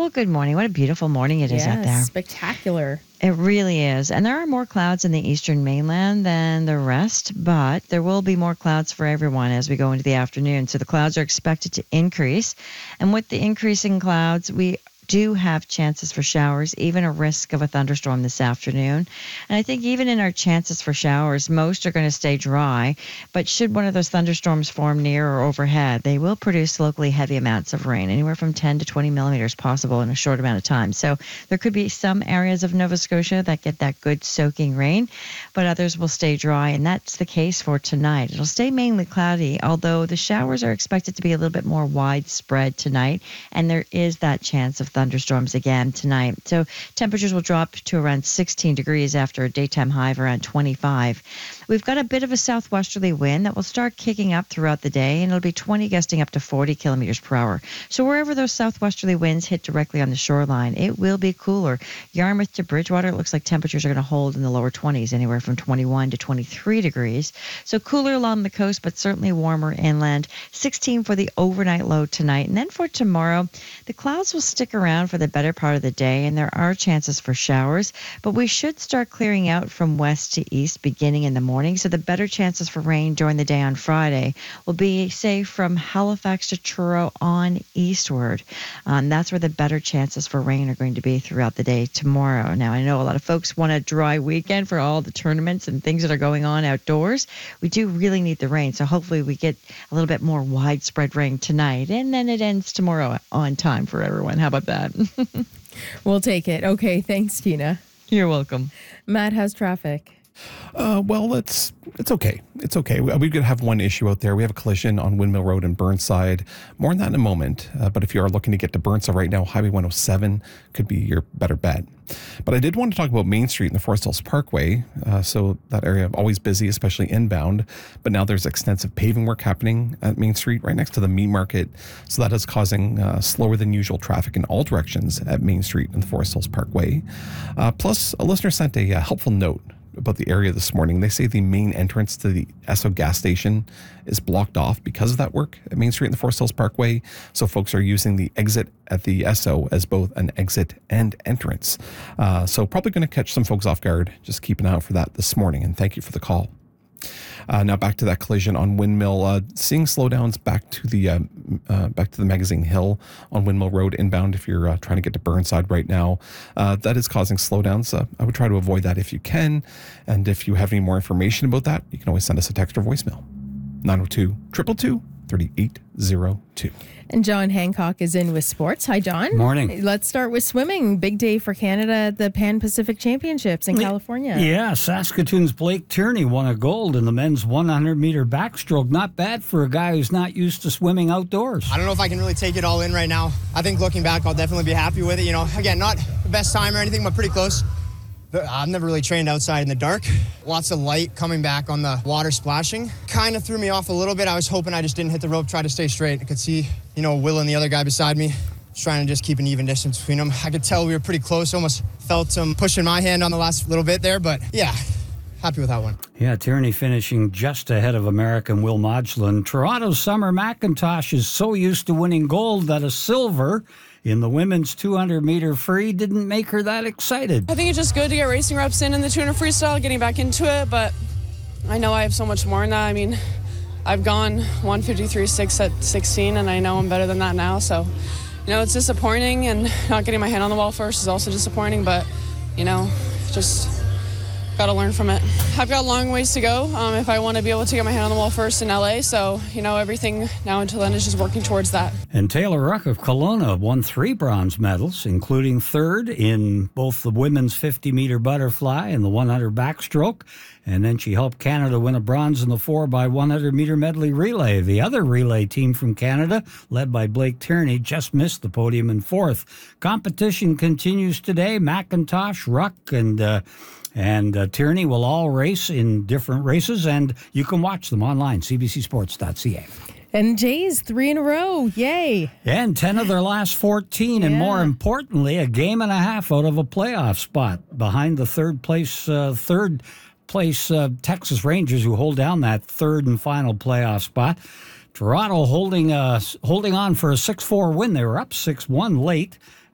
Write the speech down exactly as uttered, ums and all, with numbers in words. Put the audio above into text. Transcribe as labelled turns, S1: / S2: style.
S1: Well, good morning. What a beautiful morning it is
S2: yes,
S1: out there.
S2: Spectacular.
S1: It really is. And there are more clouds in the eastern mainland than the rest, but there will be more clouds for everyone as we go into the afternoon. So the clouds are expected to increase. And with the increasing clouds, we do have chances for showers, even a risk of a thunderstorm this afternoon. And I think even in our chances for showers, most are going to stay dry. But should one of those thunderstorms form near or overhead, they will produce locally heavy amounts of rain, anywhere from ten to twenty millimeters possible in a short amount of time. So there could be some areas of Nova Scotia that get that good soaking rain, but others will stay dry. And that's the case for tonight. It'll stay mainly cloudy, although the showers are expected to be a little bit more widespread tonight. And there is that chance of thunderstorms again tonight. So temperatures will drop to around sixteen degrees after a daytime high of around twenty-five. We've got a bit of a southwesterly wind that will start kicking up throughout the day, and it'll be twenty gusting up to forty kilometers per hour. So wherever those southwesterly winds hit directly on the shoreline, it will be cooler. Yarmouth to Bridgewater, it looks like temperatures are going to hold in the lower twenties, anywhere from twenty-one to twenty-three degrees. So cooler along the coast, but certainly warmer inland. sixteen for the overnight low tonight. And then for tomorrow, the clouds will stick around for the better part of the day, and there are chances for showers, but we should start clearing out from west to east beginning in the morning. So the better chances for rain during the day on Friday will be, say, from Halifax to Truro on eastward. Um, that's where the better chances for rain are going to be throughout the day tomorrow. Now, I know a lot of folks want a dry weekend for all the tournaments and things that are going on outdoors. We do really need the rain, so hopefully we get a little bit more widespread rain tonight, and then it ends tomorrow on time for everyone. How about that?
S2: We'll take it. Okay, thanks, Tina.
S1: You're welcome.
S2: Matt, how's traffic?
S3: Uh, well, it's it's okay. It's okay. We, we're going to have one issue out there. We have a collision on Windmill Road in Burnside. More on that in a moment. Uh, but if you are looking to get to Burnside right now, Highway one oh seven could be your better bet. But I did want to talk about Main Street and the Forest Hills Parkway. Uh, so that area always busy, especially inbound. But now there's extensive paving work happening at Main Street right next to the meat market. So that is causing uh, slower than usual traffic in all directions at Main Street and the Forest Hills Parkway. Uh, plus, a listener sent a uh, helpful note about the area this morning. They say the main entrance to the Esso gas station is blocked off because of that work at Main Street and the Forest Hills Parkway. So folks are using the exit at the Esso as both an exit and entrance. Uh, so probably going to catch some folks off guard. Just keep an eye out for that this morning. And thank you for the call. Uh, now back to that collision on Windmill. Uh, seeing slowdowns back to the uh, uh, back to the Magazine Hill on Windmill Road inbound. If you're uh, trying to get to Burnside right now, uh, that is causing slowdowns. Uh, I would try to avoid that if you can. And if you have any more information about that, you can always send us a text or voicemail. nine oh two, two two two, three eight zero two.
S2: And John Hancock is in with sports. Hi, John.
S4: Morning.
S2: Let's start with swimming. Big day for Canada at the Pan Pacific Championships in California.
S4: Yeah, Saskatoon's Blake Tierney won a gold in the men's one hundred meter backstroke. Not bad for a guy who's not used to swimming outdoors.
S5: I don't know if I can really take it all in right now. I think looking back, I'll definitely be happy with it. You know, again, not the best time or anything, but pretty close. I've never really trained outside in the dark. Lots of light coming back on the water splashing. Kind of threw me off a little bit. I was hoping I just didn't hit the rope, try to stay straight. I could see, you know, Will and the other guy beside me. Just trying to just keep an even distance between them. I could tell we were pretty close. Almost felt him pushing my hand on the last little bit there, but yeah, happy with that one.
S4: Yeah, Tierney finishing just ahead of American Will Modglin. Toronto's Summer McIntosh is so used to winning gold that a silver in the women's two hundred meter free didn't make her that excited.
S6: I think it's just good to get racing reps in in the two hundred freestyle, getting back into it, but I know I have so much more than that. I mean, I've gone one fifty-three point six at sixteen, and I know I'm better than that now, so, you know, it's disappointing, and not getting my hand on the wall first is also disappointing, but, you know, just got to learn from it. I've got a long ways to go um, if I want to be able to get my hand on the wall first in L A, so, you know, everything now until then is just working towards that.
S4: And Taylor Ruck of Kelowna won three bronze medals, including third in both the women's fifty meter butterfly and the one hundred backstroke. And then she helped Canada win a bronze in the four by one hundred meter medley relay. The other relay team from Canada, led by Blake Tierney, just missed the podium in fourth. Competition continues today. McIntosh, Ruck, and uh, and uh, Tierney will all race in different races, and you can watch them online, c b c sports dot c a.
S2: And Jays, three in a row. Yay.
S4: And ten of their last fourteen, yeah. And more importantly, a game and a half out of a playoff spot behind the third place, uh, third place uh, Texas Rangers, who hold down that third and final playoff spot. Toronto holding uh, holding on for a six four win. They were up six one late,